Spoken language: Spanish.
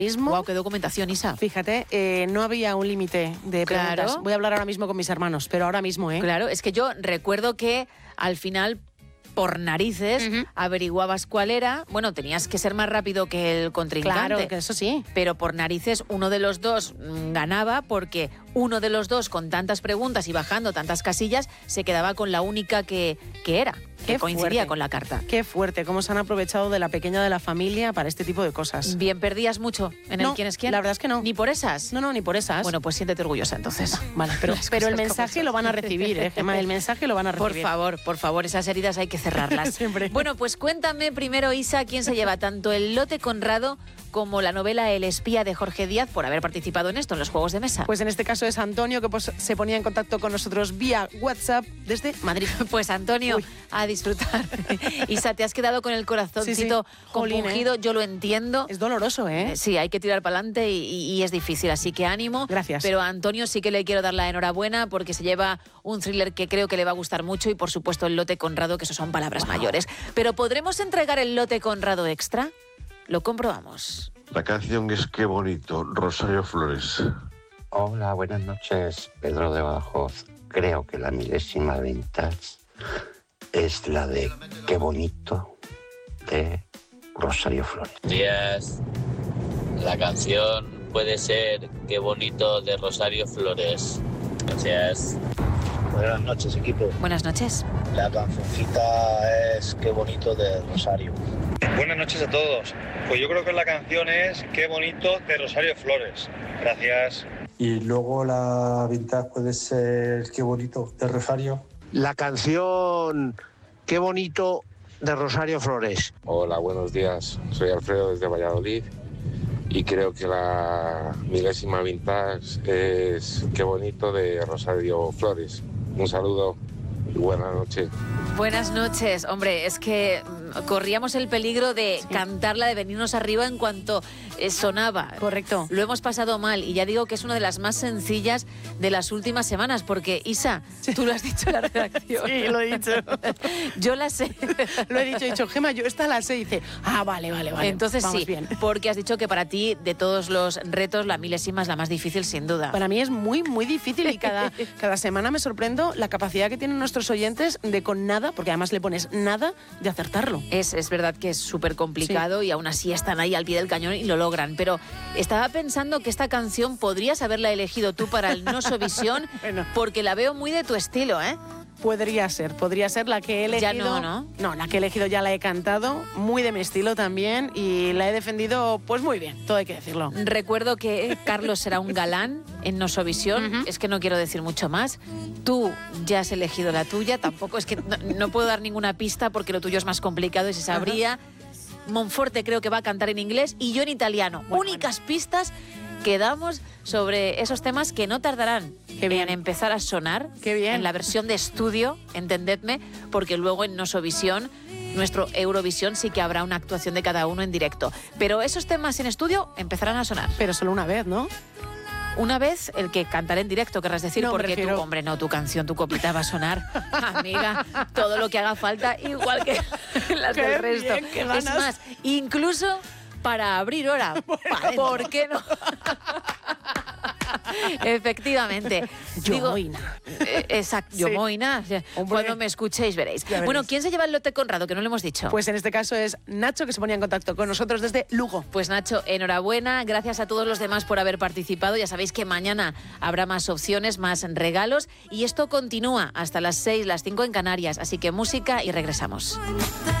Wow, qué documentación, Isa. Fíjate, no había un límite de preguntas. Claro. Voy a hablar ahora mismo con mis hermanos, pero ahora mismo, ¿eh? Claro, es que yo recuerdo que al final, por narices, averiguabas cuál era. Bueno, tenías que ser más rápido que el contrincante. Claro, que eso sí. Pero por narices uno de los dos ganaba porque uno de los dos, con tantas preguntas y bajando tantas casillas, se quedaba con la única que era, que coincidía fuerte. con la carta. Qué fuerte, cómo se han aprovechado de la pequeña de la familia para este tipo de cosas. Bien, ¿perdías mucho en el quién es quién? La verdad es que no. ¿Ni por esas? No, ni por esas. Bueno, pues siéntete orgullosa entonces. Vale, pero Las el cosas mensaje como lo van a son. recibir, Gemma, el mensaje lo van a recibir. Por favor, esas heridas hay que cerrarlas. Siempre. Bueno, pues cuéntame primero, Isa, quién se lleva tanto el lote Conrado como la novela El espía de Jorge Díaz por haber participado en esto, en los juegos de mesa. Pues en este caso es Antonio, que se ponía en contacto con nosotros vía WhatsApp desde Madrid. Pues Antonio, a disfrutar. Isa, te has quedado con el corazoncito compungido, yo lo entiendo. Es doloroso, ¿eh? Sí, hay que tirar para adelante y es difícil, así que ánimo. Gracias. Pero a Antonio sí que le quiero dar la enhorabuena porque se lleva un thriller que creo que le va a gustar mucho y por supuesto el lote Conrado, que eso son palabras mayores. Pero ¿podremos entregar el lote Conrado extra? Lo comprobamos. La canción es Qué bonito, Rosario Flores. Hola, buenas noches, Pedro de Badajoz. Creo que la milésima vintage es la de Qué bonito, de Rosario Flores. Días. La canción puede ser Qué bonito, de Rosario Flores. Gracias. Buenas noches, equipo. Buenas noches. La cancioncita es Qué bonito, de Rosario. Buenas noches a todos. Pues yo creo que la canción es Qué bonito, de Rosario Flores. Gracias. Y luego la vintage puede ser Qué bonito, de Rosario. La canción Qué bonito, de Rosario Flores. Hola, buenos días. Soy Alfredo desde Valladolid y creo que la milésima vintage es Qué bonito, de Rosario Flores. Un saludo y buenas noches. Buenas noches. Hombre, es que corríamos el peligro de cantarla, de venirnos arriba en cuanto sonaba. Correcto. Lo hemos pasado mal y ya digo que es una de las más sencillas de las últimas semanas porque, Isa, tú lo has dicho en la redacción. Sí, lo he dicho. Yo la sé. Lo he dicho, Gemma, yo esta la sé. Y dice, vale. Entonces vamos sí, bien. porque has dicho que para ti, de todos los retos, la milésima es la más difícil, sin duda. Para mí es muy, muy difícil y cada semana me sorprendo la capacidad que tienen nuestros oyentes de con nada, porque además le pones nada, de acertarlo. Es verdad que es súper complicado y aún así están ahí al pie del cañón y lo logran. Pero estaba pensando que esta canción podrías haberla elegido tú para el Nosovisión porque la veo muy de tu estilo, ¿eh? Podría ser la que he elegido. Ya no. No, la que he elegido ya la he cantado, muy de mi estilo también, y la he defendido pues muy bien, todo hay que decirlo. Recuerdo que Carlos será un galán en Nosovisión, es que no quiero decir mucho más. Tú ya has elegido la tuya, tampoco es que no puedo dar ninguna pista porque lo tuyo es más complicado y se sabría. Monforte creo que va a cantar en inglés y yo en italiano. Únicas pistas que damos sobre esos temas que no tardarán en empezar a sonar en la versión de estudio, entendedme, porque luego en Nosovisión, nuestro Eurovisión, sí que habrá una actuación de cada uno en directo. Pero esos temas en estudio empezarán a sonar. Pero solo una vez, ¿no? Una vez el que cantaré en directo, querrás decir, no, porque tu canción, tu coplita va a sonar, amiga, todo lo que haga falta, igual que las del resto. Es más, incluso para abrir hora. ¿Por qué no? Efectivamente. Yomoina. Exacto, Yomoina. Cuando me escuchéis veréis. Bueno, ¿quién se lleva el lote Conrado? Que no lo hemos dicho. Pues en este caso es Nacho, que se ponía en contacto con nosotros desde Lugo. Pues Nacho, enhorabuena. Gracias a todos los demás por haber participado. Ya sabéis que mañana habrá más opciones, más regalos. Y esto continúa hasta las 6, las 5 en Canarias. Así que música y regresamos.